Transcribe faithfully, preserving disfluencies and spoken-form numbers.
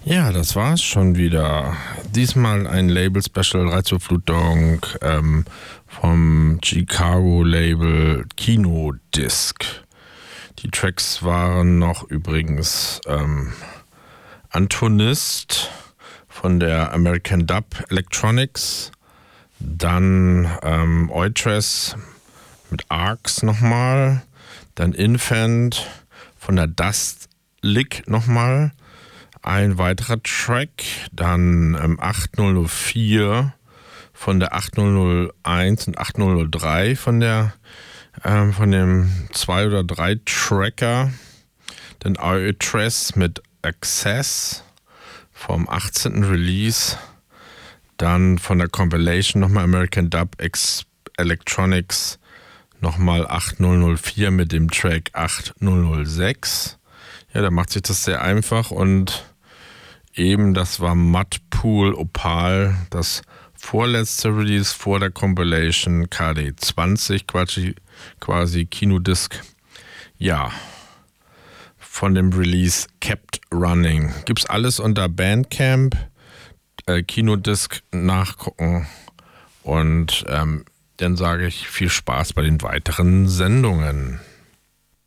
Ja, das war's schon wieder. Diesmal ein Label-Special Reizüberflutung ähm, vom Chicago-Label Kinodisc. Die Tracks waren noch übrigens ähm, Antonist von der American Dub Electronics, dann ähm, Oitres mit Arcs nochmal, dann Infant von der Dust Lick nochmal, ein weiterer Track, dann ähm, achttausendvier von der achttausendeins und achttausenddrei von der ähm, von dem zwei oder drei Tracker, dann Oitres mit Access vom achtzehnten Release, dann von der Compilation nochmal American Dub X Electronics nochmal achttausendvier mit dem Track achttausendsechs. Ja, da macht sich das sehr einfach und eben das war Mudpool Opal, das vorletzte Release vor der Compilation K D zwanzig, quasi, quasi Kinodisc. Ja, von dem Release Kept Running. Gibt's alles unter Bandcamp, äh, Kinodisc nachgucken und ähm, dann sage ich viel Spaß bei den weiteren Sendungen.